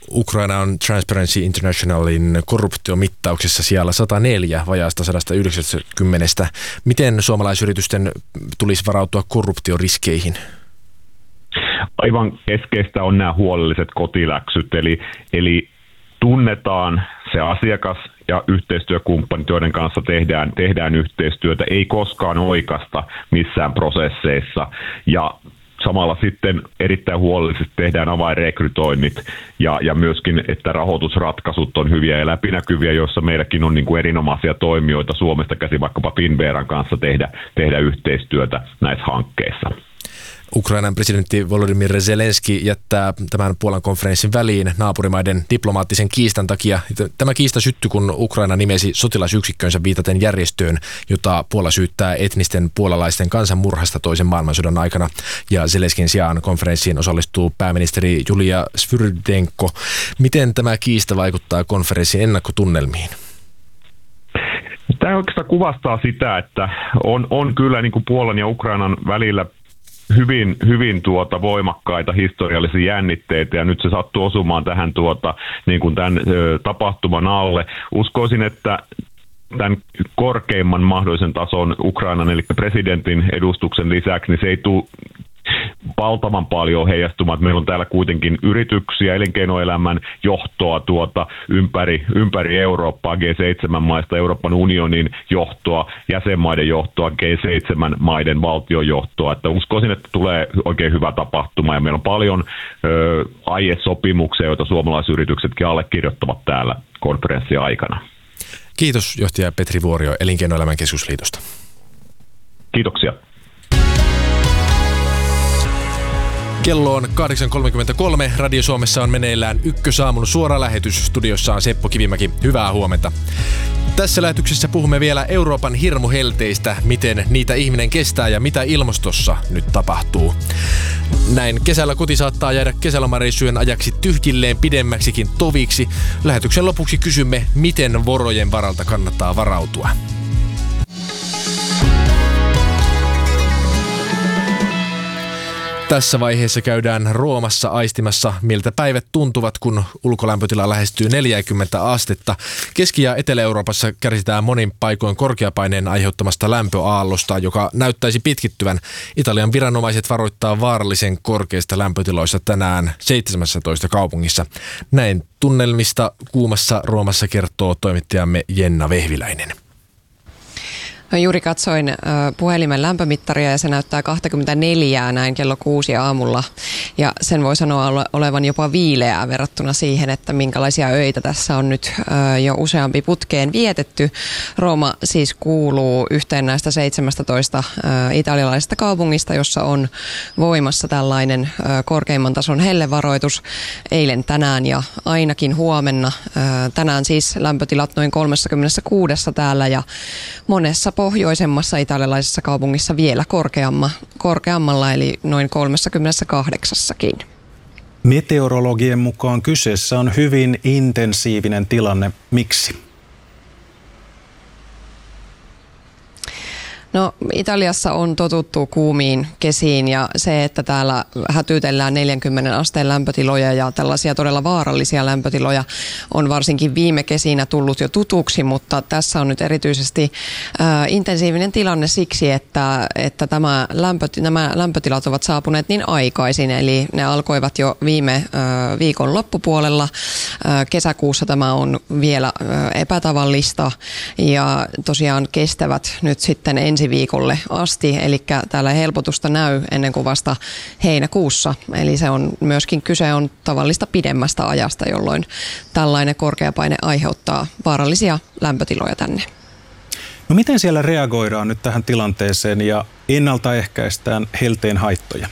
Ukraina on Transparency Internationalin korruptiomittauksessa siellä 104 vajaasta 190. Miten suomalaisyritysten tulisi varautua korruptioriskeihin? Aivan keskeistä on nämä huolelliset kotiläksyt, eli tunnetaan se asiakas ja yhteistyökumppanit, joiden kanssa tehdään yhteistyötä, ei koskaan oikasta missään prosesseissa. Ja samalla sitten erittäin huolellisesti tehdään avainrekrytoinnit ja myöskin, että rahoitusratkaisut on hyviä ja läpinäkyviä, joissa meilläkin on niin kuin erinomaisia toimijoita Suomesta käsin vaikkapa Finveran kanssa tehdä yhteistyötä näissä hankkeissa. Ukrainan presidentti Volodymyr Zelenski jättää tämän Puolan konferenssin väliin naapurimaiden diplomaattisen kiistan takia. Tämä kiista syttyi, kun Ukraina nimesi sotilasyksikkönsä viitaten järjestöön, jota Puola syyttää etnisten puolalaisten kansanmurhasta toisen maailmansodan aikana. Ja Zelenskin sijaan konferenssiin osallistuu pääministeri Julia Svyrdenko. Miten tämä kiista vaikuttaa konferenssin ennakkotunnelmiin? Tämä oikeastaan kuvastaa sitä, että on kyllä niin kuin Puolan ja Ukrainan välillä hyvin voimakkaita historiallisia jännitteitä, ja nyt se sattuu osumaan tähän niin kuin tämän tapahtuman alle. Uskoisin, että tämän korkeimman mahdollisen tason Ukrainan, eli presidentin edustuksen lisäksi, niin se ei tule valtavan paljon heijastumaan. Meillä on täällä kuitenkin yrityksiä, elinkeinoelämän johtoa ympäri Eurooppaa, G7-maista, Euroopan unionin johtoa, jäsenmaiden johtoa, G7-maiden valtiojohtoa. Että uskoisin, että tulee oikein hyvä tapahtuma, ja meillä on paljon aiesopimuksia, joita suomalaisyrityksetkin allekirjoittavat täällä konferenssin aikana. Kiitos johtaja Petri Vuorio Elinkeinoelämän keskusliitosta. Kiitoksia. Kello on 8.33. Radio Suomessa on meneillään Ykkösaamun suora lähetys. Studiossa on Seppo Kivimäki. Hyvää huomenta. Tässä lähetyksessä puhumme vielä Euroopan hirmuhelteistä, miten niitä ihminen kestää ja mitä ilmastossa nyt tapahtuu. Näin kesällä koti saattaa jäädä kesälomareissujen ajaksi tyhjilleen pidemmäksikin toviksi. Lähetyksen lopuksi kysymme, miten vorojen varalta kannattaa varautua. Tässä vaiheessa käydään Roomassa aistimassa, miltä päivät tuntuvat, kun ulkolämpötila lähestyy 40 astetta. Keski- ja Etelä-Euroopassa kärsitään monin paikoin korkeapaineen aiheuttamasta lämpöaallosta, joka näyttäisi pitkittyvän. Italian viranomaiset varoittaa vaarallisen korkeista lämpötiloista tänään 17 kaupungissa. Näin tunnelmista kuumassa Roomassa kertoo toimittajamme Jenna Vehviläinen. Juuri katsoin puhelimen lämpömittaria ja se näyttää 24 näin kello 6 aamulla. Ja sen voi sanoa olevan jopa viileää verrattuna siihen, että minkälaisia öitä tässä on nyt jo useampi putkeen vietetty. Rooma siis kuuluu yhteen näistä 17 italialaisesta kaupungista, jossa on voimassa tällainen korkeimman tason hellevaroitus eilen, tänään ja ainakin huomenna. Tänään siis lämpötilat noin 36 täällä ja monessa pohjoisemmassa italialaisessa kaupungissa vielä korkeammalla, eli noin 38:kin. Meteorologien mukaan kyseessä on hyvin intensiivinen tilanne. Miksi? No, Italiassa on totuttu kuumiin kesiin ja se, että täällä hätyytellään 40 asteen lämpötiloja ja tällaisia todella vaarallisia lämpötiloja on varsinkin viime kesinä tullut jo tutuksi, mutta tässä on nyt erityisesti intensiivinen tilanne siksi, että nämä lämpötilat ovat saapuneet niin aikaisin, eli ne alkoivat jo viime viikon loppupuolella. Kesäkuussa tämä on vielä epätavallista ja tosiaan kestävät nyt sitten ensi viikolle asti, eli täällä helpotusta näy ennen kuin vasta heinäkuussa. Eli kyse on tavallista pidemmästä ajasta, jolloin tällainen korkeapaine aiheuttaa vaarallisia lämpötiloja tänne. No miten siellä reagoidaan nyt tähän tilanteeseen ja ennaltaehkäistään helteen haittoja?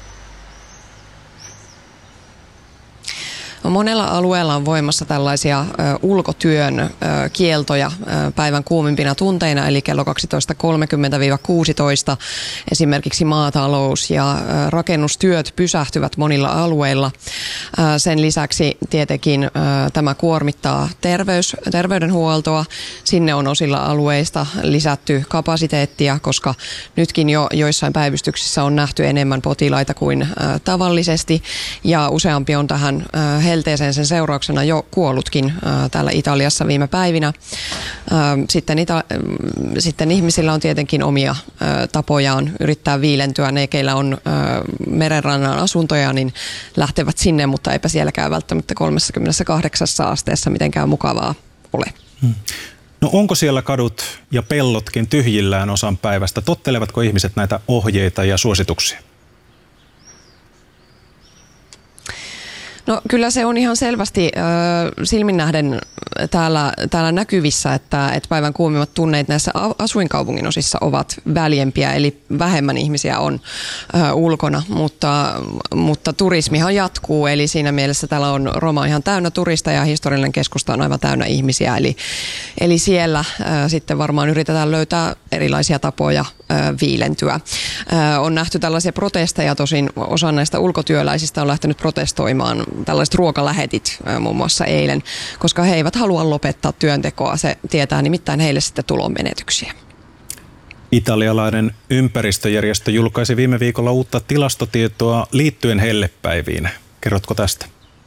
Monella alueella on voimassa tällaisia ulkotyön kieltoja päivän kuumimpina tunteina, eli kello 12.30–16. Esimerkiksi maatalous ja rakennustyöt pysähtyvät monilla alueilla. Sen lisäksi tietenkin tämä kuormittaa terveydenhuoltoa. Sinne on osilla alueista lisätty kapasiteettia, koska nytkin jo joissain päivystyksissä on nähty enemmän potilaita kuin tavallisesti, ja useampi on tähän helteeseen sen seurauksena jo kuollutkin täällä Italiassa viime päivinä. Sitten ihmisillä on tietenkin omia tapojaan yrittää viilentyä. Ne, keillä on merenrannan asuntoja, niin lähtevät sinne, mutta eipä sielläkään välttämättä 38 asteessa mitenkään mukavaa ole. No onko siellä kadut ja pellotkin tyhjillään osan päivästä? Tottelevatko ihmiset näitä ohjeita ja suosituksia? No kyllä se on ihan selvästi silmin nähden täällä näkyvissä, että päivän kuumimmat tunneet näissä asuinkaupungin osissa ovat väljempiä, eli vähemmän ihmisiä on ulkona, mutta turismihan jatkuu, eli siinä mielessä täällä on Roma ihan täynnä turista ja historiallinen keskusta on aivan täynnä ihmisiä, eli siellä sitten varmaan yritetään löytää erilaisia tapoja viilentyä. On nähty tällaisia protesteja, tosin osa näistä ulkotyöläisistä on lähtenyt protestoimaan tällaiset ruokalähetit muun muassa eilen, koska he eivät halua lopettaa työntekoa. Se tietää nimittäin heille sitten tulonmenetyksiä. Italialainen ympäristöjärjestö julkaisi viime viikolla uutta tilastotietoa liittyen hellepäiviin. Kerrotko tästä?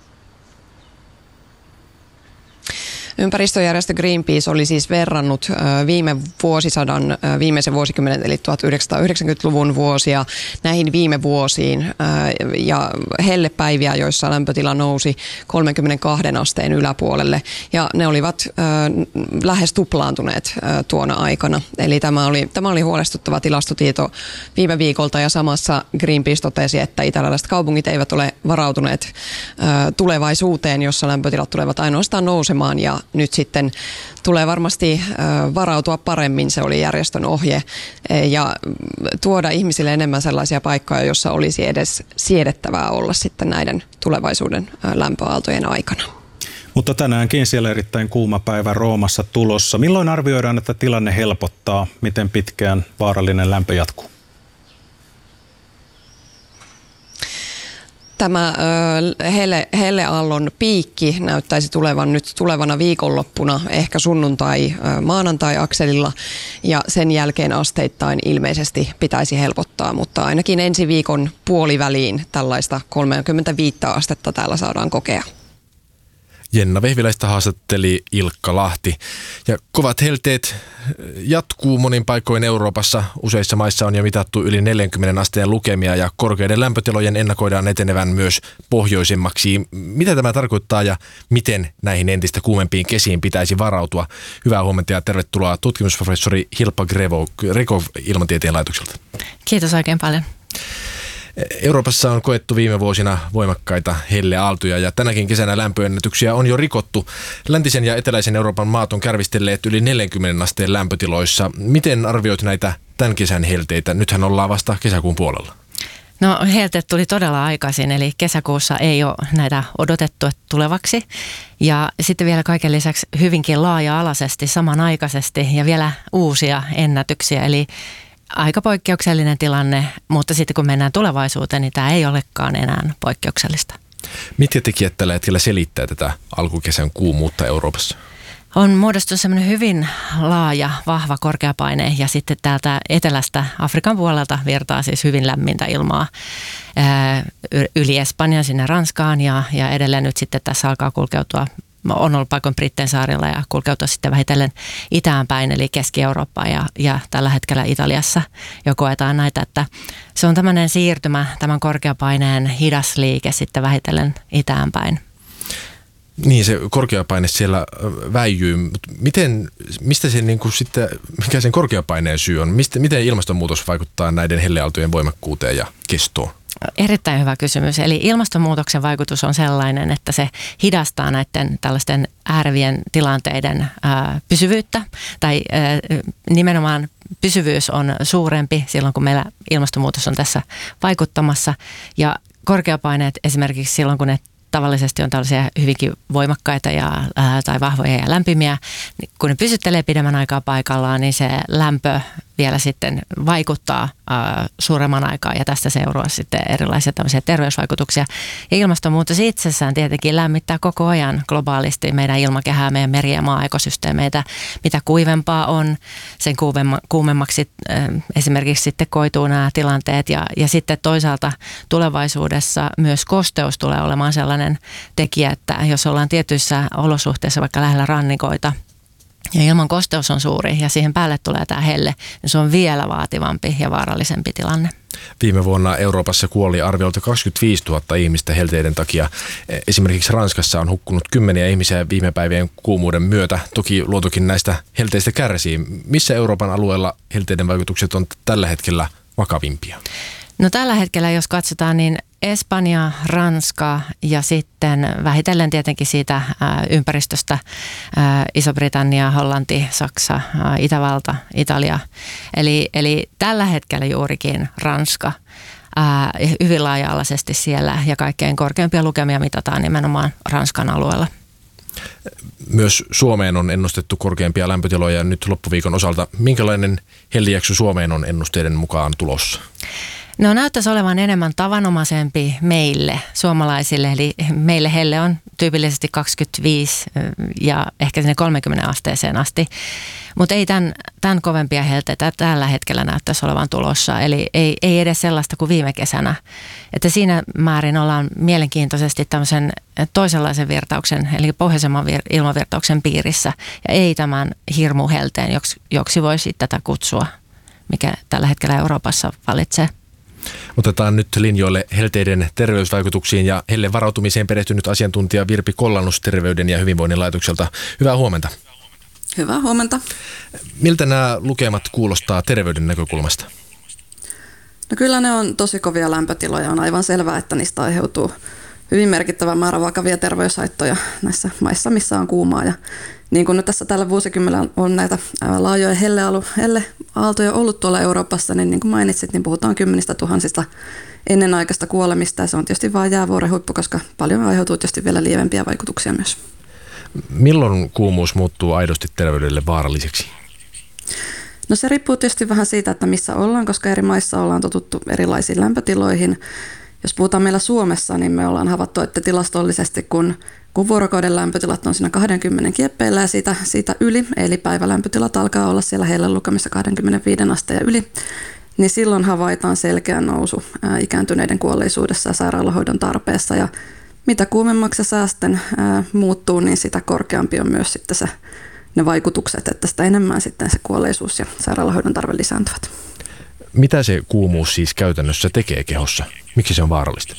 Ympäristöjärjestö Greenpeace oli siis verrannut viime vuosisadan viimeisen vuosikymmenen eli 1990-luvun vuosia näihin viime vuosiin ja hellepäiviä, joissa lämpötila nousi 32 asteen yläpuolelle ja ne olivat lähes tuplaantuneet tuona aikana. Eli tämä oli huolestuttava tilastotieto viime viikolta ja samassa Greenpeace totesi, että italialaiset kaupungit eivät ole varautuneet tulevaisuuteen, jossa lämpötilat tulevat ainoastaan nousemaan ja nyt sitten tulee varmasti varautua paremmin, se oli järjestön ohje, ja tuoda ihmisille enemmän sellaisia paikkoja, joissa olisi edes siedettävää olla sitten näiden tulevaisuuden lämpöaaltojen aikana. Mutta tänäänkin siellä erittäin kuuma päivä Roomassa tulossa. Milloin arvioidaan, että tilanne helpottaa? Miten pitkään vaarallinen lämpö jatkuu? Tämä helleaallon piikki näyttäisi tulevan nyt tulevana viikonloppuna, ehkä sunnuntai-maanantai-akselilla, ja sen jälkeen asteittain ilmeisesti pitäisi helpottaa, mutta ainakin ensi viikon puoliväliin tällaista 35 astetta täällä saadaan kokea. Jenna Vehviläistä haastatteli Ilkka Lahti. Ja kovat helteet jatkuu monin paikoin Euroopassa. Useissa maissa on jo mitattu yli 40 asteen lukemia ja korkeiden lämpötilojen ennakoidaan etenevän myös pohjoisemmaksi. Mitä tämä tarkoittaa ja miten näihin entistä kuumempiin kesiin pitäisi varautua? Hyvää huomenta ja tervetuloa tutkimusprofessori Hilpa Grekov Ilmatieteen laitokselta. Kiitos oikein paljon. Euroopassa on koettu viime vuosina voimakkaita helleaaltoja ja tänäkin kesänä lämpöennätyksiä on jo rikottu. Läntisen ja eteläisen Euroopan maat on kärvistelleet yli 40 asteen lämpötiloissa. Miten arvioit näitä tämän kesän helteitä? Nythän ollaan vasta kesäkuun puolella. No helteet tuli todella aikaisin, eli kesäkuussa ei ole näitä odotettu tulevaksi. Ja sitten vielä kaiken lisäksi hyvinkin laaja-alaisesti samanaikaisesti ja vielä uusia ennätyksiä, eli aika poikkeuksellinen tilanne, mutta sitten kun mennään tulevaisuuteen, niin tämä ei olekaan enää poikkeuksellista. Mitkä tekijät tällä hetkellä selittää tätä alkukesän kuumuutta Euroopassa? On muodostunut semmoinen hyvin laaja, vahva korkeapaine ja sitten täältä etelästä Afrikan puolelta virtaa siis hyvin lämmintä ilmaa yli Espanjan sinne Ranskaan ja edelleen nyt sitten tässä alkaa kulkeutua. On ollut paikoin Brittein saarilla ja kulkeutua sitten vähitellen itään päin, eli Keski-Eurooppaan ja tällä hetkellä Italiassa jo koetaan näitä, että se on tämmöinen siirtymä, tämän korkeapaineen hidas liike sitten vähitellen itään päin. Niin, se korkeapaine siellä väijyy. Mistä se niin kuin sitten, mikä sen korkeapaineen syy on? Miten ilmastonmuutos vaikuttaa näiden helleaaltojen voimakkuuteen ja kestoon? Erittäin hyvä kysymys. Eli ilmastonmuutoksen vaikutus on sellainen, että se hidastaa näiden tällaisten äärevien tilanteiden pysyvyyttä. Tai nimenomaan pysyvyys on suurempi silloin, kun meillä ilmastonmuutos on tässä vaikuttamassa. Ja korkeapaineet esimerkiksi silloin, kun ne tavallisesti on tällaisia hyvinkin voimakkaita tai vahvoja ja lämpimiä, niin kun ne pysyttelee pidemmän aikaa paikallaan, niin se lämpö vielä sitten vaikuttaa suuremman aikaa ja tästä seuraa sitten erilaisia tämmöisiä terveysvaikutuksia. Ja ilmastonmuutos itsessään tietenkin lämmittää koko ajan globaalisti meidän ilmakehää, meidän meri- ja maa-ekosysteemeitä. Mitä kuivempaa on, sen kuumemmaksi esimerkiksi sitten koituu nämä tilanteet ja sitten toisaalta tulevaisuudessa myös kosteus tulee olemaan sellainen tekijä, että jos ollaan tietyissä olosuhteissa vaikka lähellä rannikoita, ja ilman kosteus on suuri ja siihen päälle tulee tämä helle, niin se on vielä vaativampi ja vaarallisempi tilanne. Viime vuonna Euroopassa kuoli arviolta 25 000 ihmistä helteiden takia. Esimerkiksi Ranskassa on hukkunut 10 ihmisiä viime päivien kuumuuden myötä. Toki luontokin näistä helteistä kärsii. Missä Euroopan alueella helteiden vaikutukset on tällä hetkellä vakavimpia? No tällä hetkellä, jos katsotaan, niin Espanja, Ranska ja sitten vähitellen tietenkin siitä ympäristöstä Iso-Britannia, Hollanti, Saksa, Itävalta, Italia. Eli tällä hetkellä juurikin Ranska hyvin laaja-alaisesti siellä ja kaikkein korkeimpia lukemia mitataan nimenomaan Ranskan alueella. Myös Suomeen on ennustettu korkeampia lämpötiloja nyt loppuviikon osalta. Minkälainen hellijakso Suomeen on ennusteiden mukaan tulossa? No näyttäisi olevan enemmän tavanomaisempi meille suomalaisille, eli meille helle on tyypillisesti 25 ja ehkä sinne 30 asteeseen asti, mutta ei tämän kovempia helteitä tällä hetkellä näyttäisi olevan tulossa, eli ei edes sellaista kuin viime kesänä. Että siinä määrin ollaan mielenkiintoisesti tämmöisen toisenlaisen virtauksen, eli pohjoisemman ilmavirtauksen piirissä, ja ei tämän hirmuhelteen, joksi voisi tätä kutsua, mikä tällä hetkellä Euroopassa valitsee. Otetaan nyt linjoille helteiden terveysvaikutuksiin ja helle varautumiseen perehtynyt asiantuntija Virpi Kollannus Terveyden ja hyvinvoinnin laitokselta. Hyvää huomenta. Hyvää huomenta. Miltä nämä lukemat kuulostaa terveyden näkökulmasta? No kyllä ne on tosi kovia lämpötiloja. On aivan selvää, että niistä aiheutuu hyvin merkittävä määrä vakavia terveyshaittoja näissä maissa, missä on kuumaa. Ja niin kuin nyt tässä tällä vuosikymmenellä on näitä laajoja helleaaltoja ollut tuolla Euroopassa, niin kuin mainitsit, niin puhutaan 10 000 ennenaikaista kuolemista. Ja se on tietysti vain jäävuoren huippu, koska paljon aiheutuu tietysti vielä lievempiä vaikutuksia myös. Milloin kuumuus muuttuu aidosti terveydelle vaaralliseksi? No se riippuu tietysti vähän siitä, että missä ollaan, koska eri maissa ollaan totuttu erilaisiin lämpötiloihin. Jos puhutaan meillä Suomessa, niin me ollaan havaittu, että tilastollisesti kun vuorokauden lämpötilat on siinä 20 kieppeillä ja siitä yli, eli päivälämpötilat alkaa olla siellä heillä lukemissa 25 asteen yli, niin silloin havaitaan selkeä nousu ikääntyneiden kuolleisuudessa ja sairaalahoidon tarpeessa. Ja mitä kuumemmaksi se sää sitten muuttuu, niin sitä korkeampi on myös sitten ne vaikutukset, että sitä enemmän sitten se kuolleisuus ja sairaalahoidon tarve lisääntyvät. Mitä se kuumuus siis käytännössä tekee kehossa? Miksi se on vaarallista?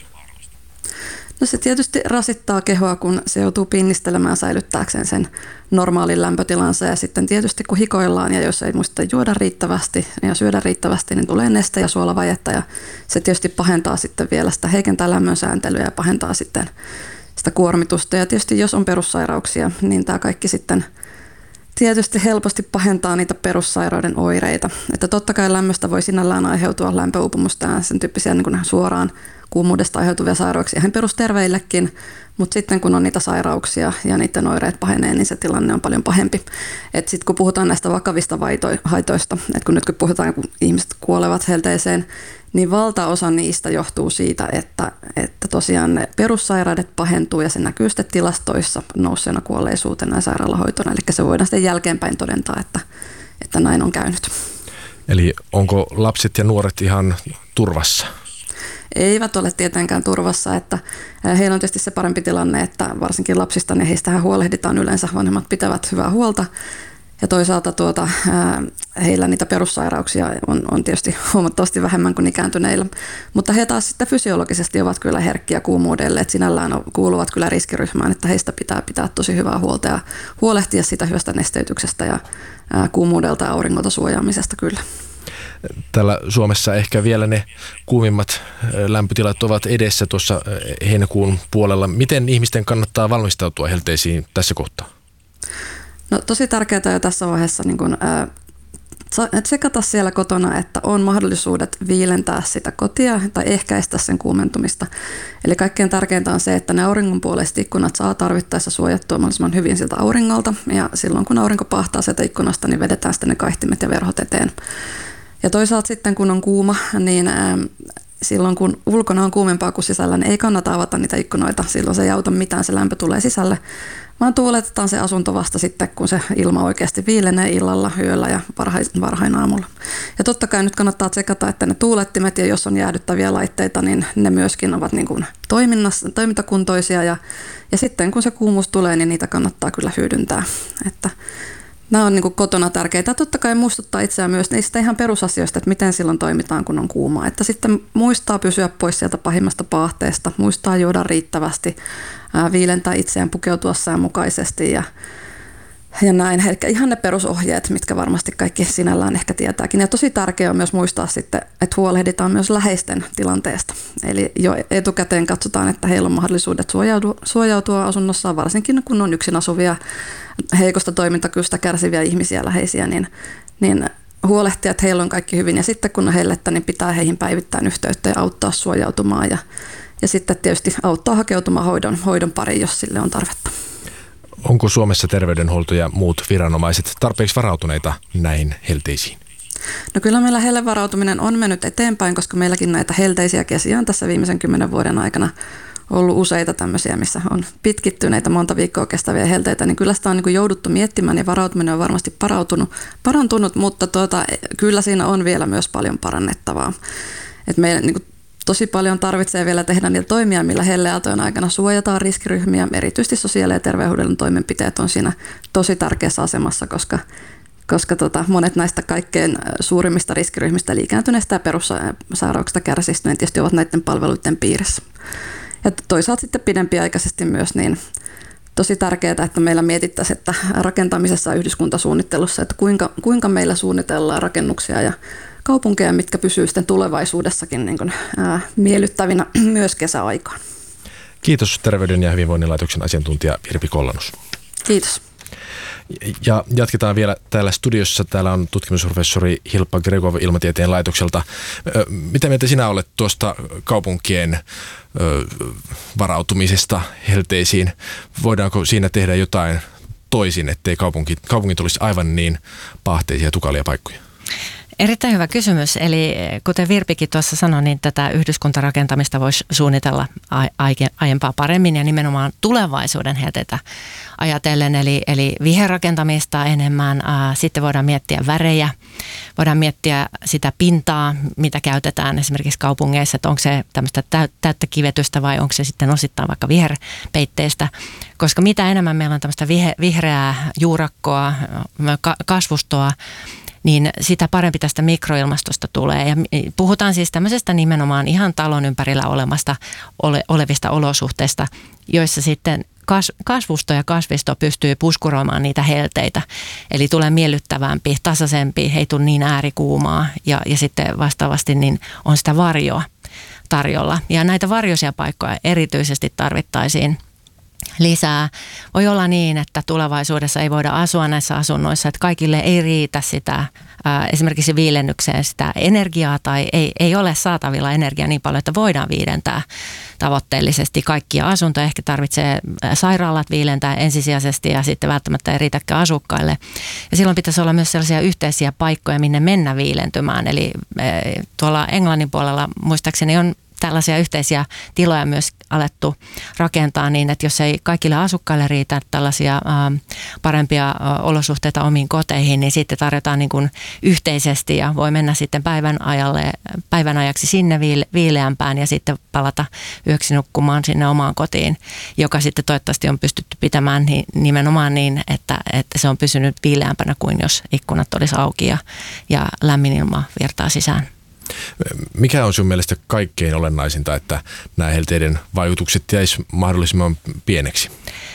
No se tietysti rasittaa kehoa, kun se joutuu pinnistelemään säilyttääkseen sen normaalin lämpötilansa. Ja sitten tietysti kun hikoillaan ja jos ei muista juoda riittävästi ja syödä riittävästi, niin tulee neste- ja suolavajetta. Ja se tietysti pahentaa sitten vielä sitä, heikentää lämmön sääntelyä ja pahentaa sitten sitä kuormitusta. Ja tietysti jos on perussairauksia, niin tämä kaikki sitten tietysti helposti pahentaa niitä perussairauden oireita. Että totta kai lämmöstä voi sinällään aiheutua lämpöuupumusta ja sen tyyppisiä niin kuin suoraan kuumuudesta aiheutuvia sairauksia ihan perusterveillekin, mutta sitten kun on niitä sairauksia ja niiden oireet pahenee, niin se tilanne on paljon pahempi. Että sitten kun puhutaan näistä vakavista haitoista, että kun nyt kun puhutaan, kun ihmiset kuolevat helteeseen, niin valtaosa niistä johtuu siitä, että tosiaan ne perussairaudet pahentuu ja se näkyy sitten tilastoissa nousseena kuolleisuutena ja sairaalahoitona. Eli se voidaan sitten jälkeenpäin todentaa, että näin on käynyt. Eli onko lapset ja nuoret ihan turvassa? Eivät ole tietenkään turvassa, että heillä on tietysti se parempi tilanne, että varsinkin lapsista, niin heistähän huolehditaan yleensä, vanhemmat pitävät hyvää huolta. Ja toisaalta heillä niitä perussairauksia on tietysti huomattavasti vähemmän kuin ikääntyneillä. Mutta he taas sitten fysiologisesti ovat kyllä herkkiä kuumuudelle, että sinällään kuuluvat kyllä riskiryhmään, että heistä pitää tosi hyvää huolta ja huolehtia sitä hyvästä nesteytyksestä ja kuumuudelta ja auringolta suojaamisesta kyllä. Täällä Suomessa ehkä vielä ne kuumimmat lämpötilat ovat edessä tuossa heinäkuun puolella. Miten ihmisten kannattaa valmistautua helteisiin tässä kohtaa? No tosi tärkeää jo tässä vaiheessa niin kun, tsekata siellä kotona, että on mahdollisuudet viilentää sitä kotia tai ehkäistä sen kuumentumista. Eli kaikkein tärkeintä on se, että ne auringonpuoleiset ikkunat saa tarvittaessa suojattua mahdollisimman hyvin siltä auringolta. Ja silloin kun aurinko pahtaa sieltä ikkunasta, niin vedetään sitten ne kaihtimet ja verhot eteen. Ja toisaalta sitten kun on kuuma, niin silloin kun ulkona on kuumempaa kuin sisällä, niin ei kannata avata niitä ikkunoita. Silloin se ei auta mitään, se lämpö tulee sisälle, vaan tuuletetaan se asunto vasta sitten, kun se ilma oikeasti viilenee illalla, yöllä ja varhain aamulla. Ja totta kai nyt kannattaa tsekata, että ne tuulettimet ja jos on jäähdyttäviä laitteita, niin ne myöskin ovat niin kuin toimintakuntoisia ja sitten kun se kuumuus tulee, niin niitä kannattaa kyllä hyödyntää. Että nämä on niin kuin kotona tärkeitä. Totta kai muistuttaa itseään myös niistä ihan perusasioista, että miten silloin toimitaan, kun on kuumaa. Että sitten muistaa pysyä pois sieltä pahimmasta paahteesta, muistaa juoda riittävästi, viilentää itseään, pukeutua säännönmukaisesti ja näin. Eli ihan ne perusohjeet, mitkä varmasti kaikki sinällään ehkä tietääkin. Ja tosi tärkeää on myös muistaa sitten, että huolehditaan myös läheisten tilanteesta. Eli jo etukäteen katsotaan, että heillä on mahdollisuudet suojautua asunnossaan, varsinkin kun on yksin asuvia, heikosta toimintakyvystä kärsiviä ihmisiä läheisiä, niin huolehtia, että heillä on kaikki hyvin. Ja sitten kun on hellettä, niin pitää heihin päivittäin yhteyttä ja auttaa suojautumaan. Ja sitten tietysti auttaa hakeutumaan hoidon pariin, jos sille on tarvetta. Onko Suomessa terveydenhuolto ja muut viranomaiset tarpeeksi varautuneita näihin helteisiin? No kyllä meillä hellevarautuminen on mennyt eteenpäin, koska meilläkin näitä helteisiä kesiä on tässä viimeisen 10 vuoden aikana ollut useita tämmöisiä, missä on pitkittyneitä monta viikkoa kestäviä helteitä, niin kyllä sitä on niin kuin jouduttu miettimään ja varautuminen on varmasti parantunut, mutta kyllä siinä on vielä myös paljon parannettavaa. Et meidän niin kuin tosi paljon tarvitsee vielä tehdä niitä toimia, millä helleaaltojen aikana suojataan riskiryhmiä. Erityisesti sosiaali- ja terveydenhuollon toimenpiteet on siinä tosi tärkeässä asemassa, koska monet näistä kaikkein suurimmista riskiryhmistä, eli ikääntyneistä ja perussairauksista kärsistä, niin tietysti ovat näiden palveluiden piirissä. Ja toisaalta sitten pidempiaikaisesti myös niin tosi tärkeää, että meillä mietittäisiin, että rakentamisessa ja yhdyskuntasuunnittelussa, että kuinka meillä suunnitellaan rakennuksia ja kaupunkeja, mitkä pysyvät sitten tulevaisuudessakin niin kuin, miellyttävinä myös kesäaikaan. Kiitos Terveyden ja hyvinvoinnin laitoksen asiantuntija Virpi Kollanus. Kiitos. Ja jatketaan vielä täällä studiossa. Täällä on tutkimusprofessori Hilpa Gregov Ilmatieteen laitokselta. Mitä mieltä sinä olet tuosta kaupunkien varautumisesta helteisiin? Voidaanko siinä tehdä jotain toisin, ettei kaupungit olisi aivan niin paahteisia ja tukalia paikkoja? Erittäin hyvä kysymys. Eli kuten Virpikin tuossa sanoi, niin tätä yhdyskuntarakentamista voisi suunnitella aiempaa paremmin ja nimenomaan tulevaisuuden helteitä ajatellen. Eli viherrakentamista enemmän. Sitten voidaan miettiä värejä, voidaan miettiä sitä pintaa, mitä käytetään esimerkiksi kaupungeissa, että onko se tämmöistä täyttä kivetystä vai onko se sitten osittain vaikka viherpeitteistä. Koska mitä enemmän meillä on tämmöistä vihreää juurakkoa, kasvustoa, niin sitä parempi tästä mikroilmastosta tulee. Ja puhutaan siis tämmöisestä nimenomaan ihan talon ympärillä olevista olosuhteista, joissa sitten kasvusto ja kasvisto pystyy puskuroimaan niitä helteitä. Eli tulee miellyttävämpi, tasaisempi, ei tule niin äärikuumaa ja sitten vastaavasti niin on sitä varjoa tarjolla. Ja näitä varjoisia paikkoja erityisesti tarvittaisiin lisää. Voi olla niin, että tulevaisuudessa ei voida asua näissä asunnoissa, että kaikille ei riitä sitä esimerkiksi viilennykseen sitä energiaa tai ei ole saatavilla energiaa niin paljon, että voidaan viilentää tavoitteellisesti kaikkia asuntoja. Ehkä tarvitsee sairaalat viilentää ensisijaisesti ja sitten välttämättä ei riitäkään asukkaille. Ja silloin pitäisi olla myös sellaisia yhteisiä paikkoja, minne mennä viilentymään. Eli tuolla Englannin puolella muistaakseni on tällaisia yhteisiä tiloja myös alettu rakentaa niin, että jos ei kaikille asukkaille riitä tällaisia parempia olosuhteita omiin koteihin, niin sitten tarjotaan niin kuin yhteisesti ja voi mennä sitten päivän ajaksi sinne viileämpään ja sitten palata yöksi nukkumaan sinne omaan kotiin, joka sitten toivottavasti on pystytty pitämään nimenomaan niin, että se on pysynyt viileämpänä kuin jos ikkunat olisi auki ja lämmin ilma virtaa sisään. Mikä on sun mielestä kaikkein olennaisinta, että nämä helteiden vaikutukset jäisi mahdollisimman pieneksi?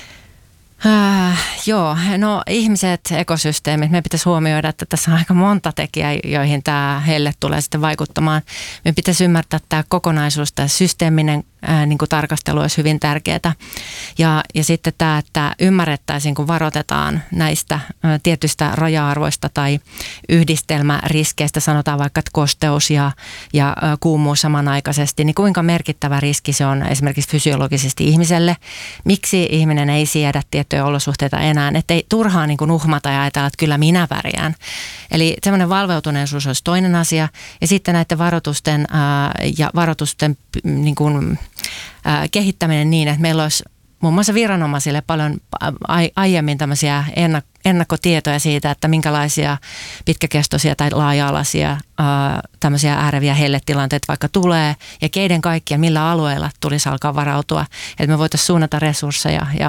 Ihmiset, ekosysteemit, me pitäisi huomioida, että tässä on aika monta tekijää, joihin tämä helle tulee sitten vaikuttamaan. Me pitäisi ymmärtää tämä kokonaisuus, tämä niin kuin tarkastelu olisi hyvin tärkeää. Ja sitten tämä, että ymmärrettäisiin, kun varoitetaan näistä tietystä raja-arvoista tai yhdistelmäriskeistä, sanotaan vaikka, että kosteus ja kuumuus samanaikaisesti, niin kuinka merkittävä riski se on esimerkiksi fysiologisesti ihmiselle. Miksi ihminen ei siedä tiettyjä olosuhteita enää, ettei turhaan niin kuin uhmata ja ajatella, että kyllä minä pärjään. Eli semmoinen valveutuneisuus olisi toinen asia. Ja sitten näiden varoitusten niin kuin, kehittäminen niin, että meillä olisi muun muassa viranomaisille paljon aiemmin tämmöisiä ennakkotietoja siitä, että minkälaisia pitkäkestoisia tai laaja-alaisia tämmöisiä ääreviä helletilanteita vaikka tulee ja keiden kaikkia, millä alueilla tulisi alkaa varautua. Että me voitaisiin suunnata resursseja